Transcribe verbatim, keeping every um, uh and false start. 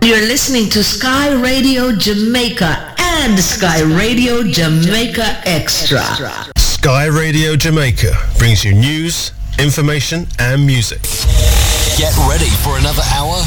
You're listening to Sky Radio Jamaica and Sky Radio Jamaica Extra. Sky Radio Jamaica brings you news, information and music. Get ready for another hour